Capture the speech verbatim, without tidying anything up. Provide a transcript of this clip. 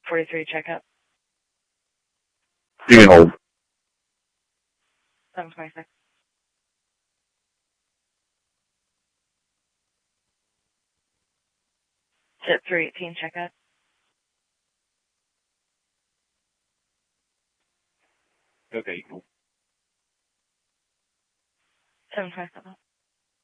forty-three checkup. You can hold. seven twenty-six. Jet three eighteen checkup. Okay. seven twenty-seven.